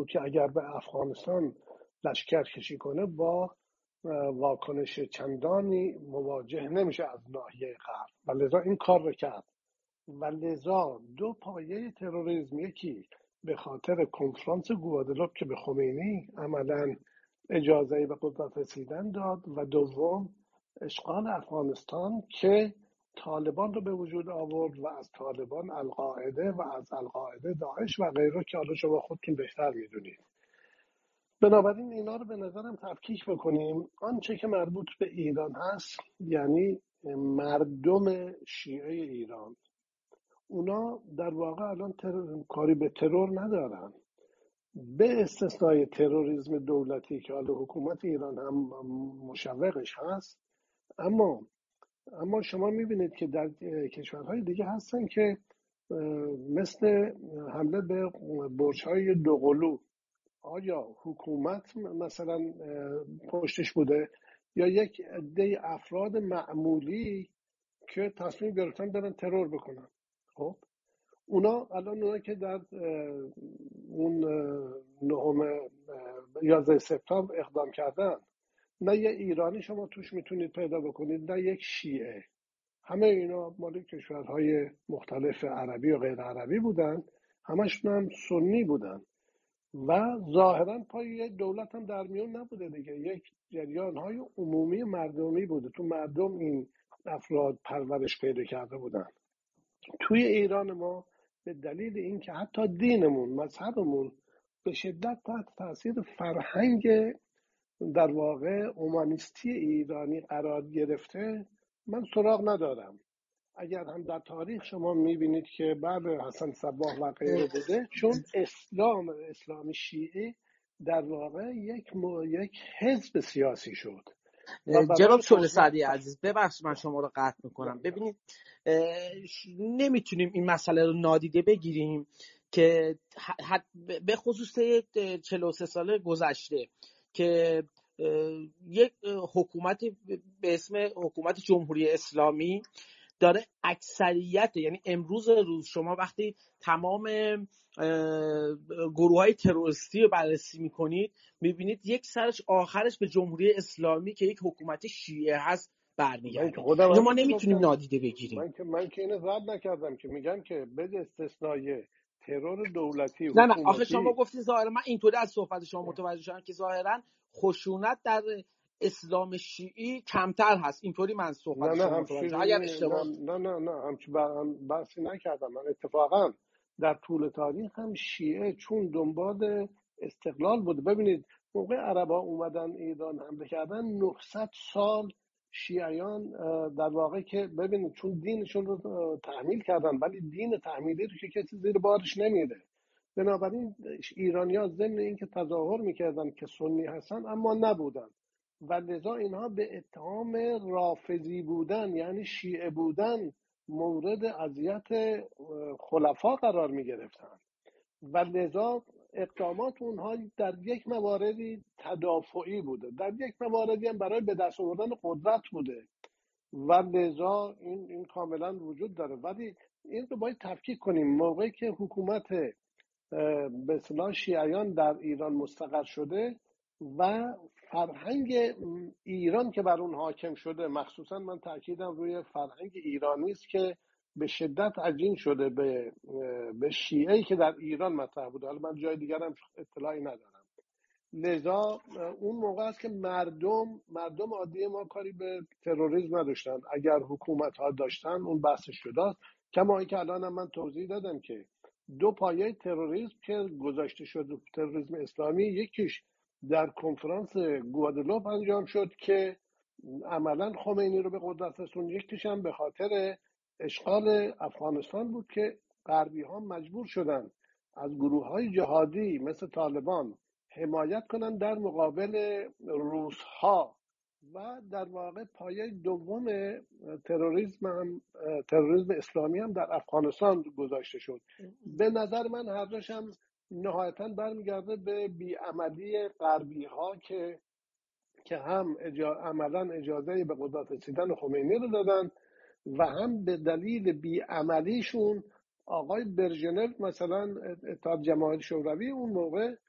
که اگر به افغانستان لشکر کشی کنه با واکنش چندانی مواجه نمیشه از ناحیه غرب و لذا این کار رو کرد و لذا دو پایه تروریسم، یکی به خاطر کنفرانس گوادلوپ که به خمینی عملا اجازه به قدرت رسیدن داد و دوم اشغال افغانستان که طالبان رو به وجود آورد و از طالبان القاعده و از القاعده داعش و غیره که حالا شما خودتون بهتر میدونید. بنابراین اینا رو به نظرم تفکیک بکنیم. آنچه که مربوط به ایران هست یعنی مردم شیعه ایران، اونا در واقع الان کاری به ترور ندارن به استثنای تروریسم دولتی که حالا حکومت ایران هم مشوقش هست. اما شما میبینید که در کشورهای دیگه هستن که مثل حمله به برج‌های دوقلو، آیا حکومت مثلا پشتش بوده یا یک عده افراد معمولی که تصمیم گرفتن برن ترور بکنن؟ خب اونا که در اون 11 سپتامبر اقدام کردن، نه یه ایرانی شما توش میتونید پیدا بکنید نه یک شیعه، همه اینا مال کشورهای مختلف عربی و غیر عربی بودن، همشون هم سنی بودن و ظاهرا پای دولت هم در میون نبوده دیگه، یک جریان‌های عمومی مردمی بوده، تو مردم این افراد پرورش پیدا کرده بودن. توی ایران ما به دلیل اینکه حتی دینمون، مذهبمون به شدت تحت تاثیر فرهنگ در واقع اومانیستی ایرانی قرار گرفته، من سراغ ندارم. اگر هم در تاریخ شما میبینید که بعد حسن صباح و غیره بوده، چون اسلام شیعه در واقع یک حزب سیاسی شد. جناب شعله سعدی عزیز، ببخشید من شما رو قطع میکنم. ببینید نمیتونیم این مسئله رو نادیده بگیریم که به خصوص 43 سال گذشته که یک حکومت به اسم حکومت جمهوری اسلامی داره اکثریت، یعنی امروز روز شما وقتی تمام گروه‌های تروریستی رو بررسی میکنید میبینید یک سرش آخرش به جمهوری اسلامی که یک حکومت شیعه هست برمیگرده. اینو ما نمیتونیم نادیده بگیریم. من که اینو رد نکردم، که میگم که به استثنای ترور دولتی نه آخه شما گفتید ظاهرا، من اینطوری از صحبت شما متوجه شدم که ظاهرا خشونت در اسلام شیعی کمتر هست، اینطوری من صحبت شما متوجه. اگر اشتباه نه همچین بحثی نکردم. من اتفاقا در طول تاریخ هم شیعه چون دنبال استقلال بود. ببینید موقع عربا اومدن ایران حمله کردن 900 سال شیعیان در واقع که ببینید چون دینشون رو تحمیل کردن، ولی دین تحمیلی رو که کسی زیر بارش نمیره، بنابراین ایرانی‌ها ضمن اینکه تظاهر میکردن که سنی هستن اما نبودن و لذا اینها به اتهام رافضی بودن یعنی شیعه بودن مورد اذیت خلفا قرار می گرفتن و لذا اقدامات اونها در یک مواردی تدافعی بوده، در یک مواردی هم برای به دست آوردن قدرت بوده و لذا این کاملا وجود داره. ولی این رو باید تفکیک کنیم. موقعی که حکومت به اصطلاح شیعیان در ایران مستقر شده و فرهنگ ایران که بر اون حاکم شده، مخصوصا من تاکیدم روی فرهنگ ایرانی است که به شدت عجین شده به شیعه‌ای که در ایران مطرح بوده، حالا من جای دیگر هم اطلاعی ندارم. لذا اون موقع است که مردم عادی ما کاری به تروریسم نداشتن. اگر حکومت ها داشتن اون بحث شده، کما اینکه الان هم من توضیح دادم که دو پایه تروریسم که گذاشته شد تروریسم اسلامی، یکیش در کنفرانس گوادلوپ انجام شد که عملا خمینی رو به قدرت رسوند، یکیش هم به خاطر اشغال افغانستان بود که غربی ها مجبور شدن از گروه های جهادی مثل طالبان حمایت کنن در مقابل روس ها و در واقع پایه دوم تروریسم اسلامی هم در افغانستان گذاشته شد. به نظر من هر دوش هم نهایتاً برمیگرده به بیعملی غربی ها که هم عملاً اجازه به قدرت رسیدن خمینی رو دادن و هم به دلیل بیعملیشون آقای برژنف مثلا اتحاد جماهیر شوروی اون موقع